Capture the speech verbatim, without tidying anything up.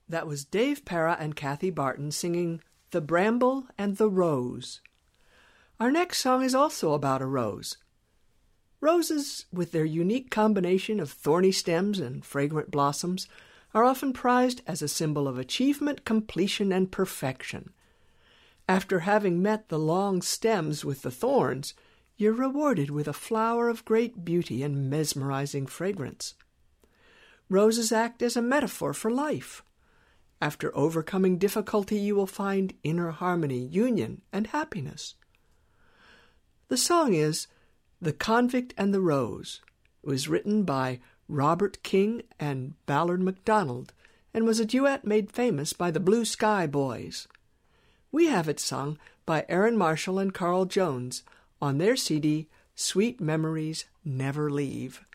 That was Dave Para and Kathy Barton singing The Bramble and the Rose. Our next song is also about a rose. Roses, with their unique combination of thorny stems and fragrant blossoms, are often prized as a symbol of achievement, completion, and perfection. After having met the long stems with the thorns, you're rewarded with a flower of great beauty and mesmerizing fragrance. Roses act as a metaphor for life. After overcoming difficulty, you will find inner harmony, union, and happiness. The song is The Convict and the Rose. It was written by Robert King and Ballard MacDonald and was a duet made famous by the Blue Sky Boys. We have it sung by Aaron Marshall and Carl Jones on their C D, Sweet Memories Never Leave.